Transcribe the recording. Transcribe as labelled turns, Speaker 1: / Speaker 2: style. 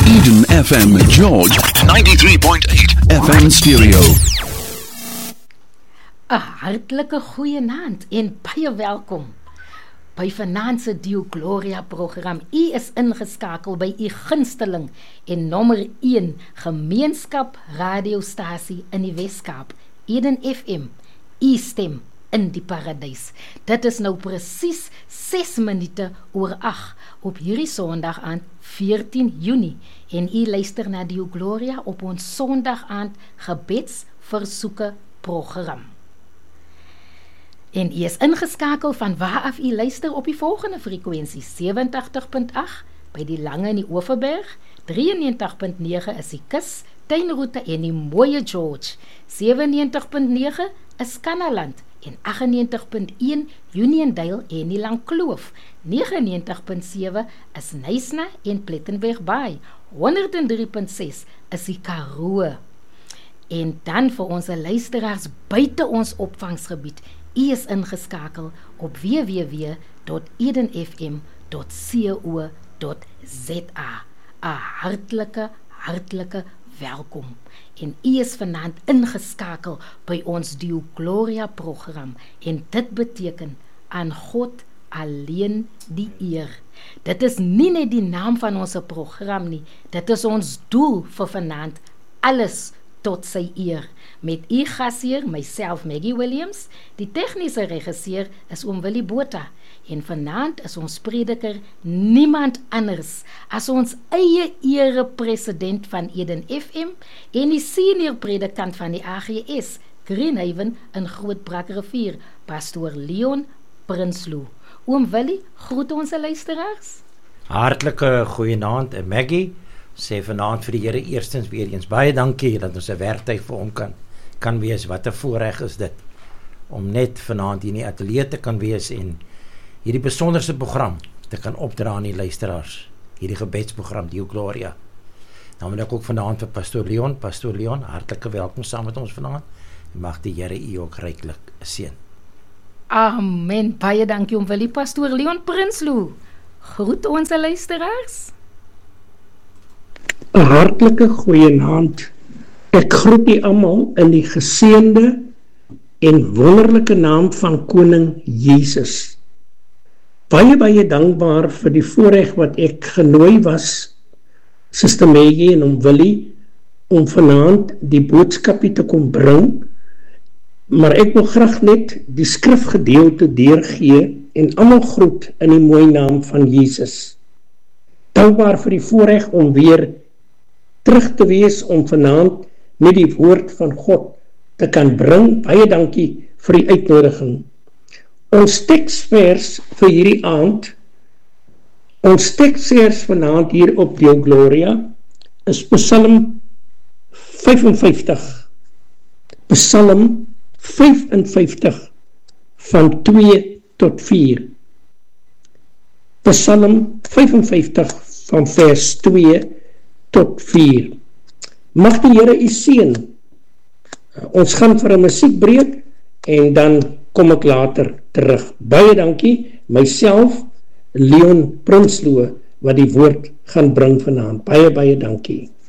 Speaker 1: Eden FM George 93.8 FM stereo.
Speaker 2: 'n Hartlike goeienaand en baie welkom by vanaand se Dio Gloria program. U is ingeskakel by u gunsteling en nommer 1 gemeenskap radiostasie in die Weskaap, Eden FM, u stem in die paradys. Dit is nou presies 6 minute oor 8 op hierdie Sondag aand 14 Junie en u luister na Dio Gloria op ons Sondag aand gebedsversoeke program. En u is ingeskakel van waar af u luister op die volgende frekwensie: 87.8 by die Lange in die Oeverberg, 93.9 is die Kus, Tuinroete en die mooie George, 97.9 is Kannaland en 98.1 Uniondale en die Langkloof, 99.7 is Nysna en Plettenberg Bay, 103.6 is die Karoo. En dan vir ons luisteraars buite ons opvangsgebied, u is ingeskakel op www.edenfm.co.za. 'n hartlike welkom. En u is vanaand ingeskakel by ons Dio Gloria program en dit beteken aan God alleen die eer. Dit is nie net die naam van ons program nie, dit is ons doel vir vanaand, alles tot sy eer. Met u gasheer, myself Maggie Williams, die tegniese regisseur is oom Willie Botha en vanaand is ons prediker niemand anders as ons eie ere president van Eden FM en die senior predikant van die AGS, Greenhaven in Grootbrakrivier, Pastoor Leon Prinsloo. Oom Willie, groet ons luisteraars.
Speaker 3: Hartlike goeienaand, Maggie. Sê vanaand vir die Here eerstens weer eens baie dankie dat ons 'n werktuig vir hom kan wees. Wat 'n voorreg is dit om net vanaand hier in die ateljee te kan wees en hierdie besonderse program te kan opdra aan die luisteraars, hierdie gebedsprogram Dio Gloria. Dan wil ek ook vanaand vir Pastoor Leon, hartlike welkom saam met ons vanaand en mag die Here u ook ryklik seën.
Speaker 2: Amen, baie dankie om Willie. Pastoor Leon Prinsloo, groet ons luisteraars.
Speaker 4: 'n hartlike goeienaand. Ek groet u almal in die geseënde en wonderlike naam van Koning Jesus. Baie dankbaar vir die voorreg wat ek genooi was, Suster Maggie en oom Willie, om vanaand die boodskapie te kom bring, maar ek wil graag net die skrifgedeelte deurgee en almal groet in die mooi naam van Jesus. Dankbaar vir die voorreg om weer terug te wees om vanaand met die woord van God te kan bring. Baie dankie vir die uitnodiging. Ons teksvers vir hierdie aand, ons teksvers vanaand hier op Dio Gloria is Psalm 55. Psalm 55 van 2 tot 4. Psalm 55 van vers 2 tot 4. Mag die Here u seën. Ons gaan vir 'n musiekbreek en dan kom ek later terug. Baie dankie, myself Leon Prinsloo wat die woord gaan bring vanaand. Baie dankie.